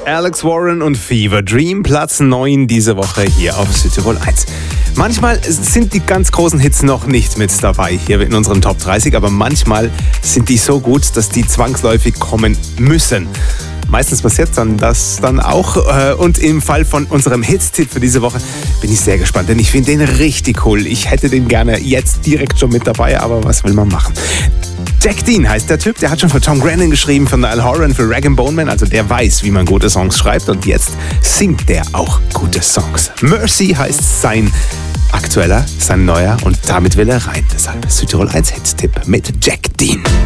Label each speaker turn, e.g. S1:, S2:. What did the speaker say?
S1: Alex Warren und Fever Dream, Platz 9 diese Woche hier auf Südtirol 1. Manchmal sind die ganz großen Hits noch nicht mit dabei hier in unseren Top 30, aber manchmal sind die so gut, dass die zwangsläufig kommen müssen. Meistens passiert dann das dann auch. Und im Fall von unserem Hits-Tipp für diese Woche bin ich sehr gespannt, denn ich finde den richtig cool. Ich hätte den gerne jetzt direkt schon mit dabei, aber was will man machen? Jack Dean heißt der Typ, der hat schon für Tom Grennan geschrieben, für Niall Horan, für Rag & Bone Man, also der weiß, wie man gute Songs schreibt und jetzt singt der auch gute Songs. Mercy heißt sein aktueller, sein neuer und damit will er rein. Deshalb Südtirol 1 Hits-Tipp mit Jack Dean.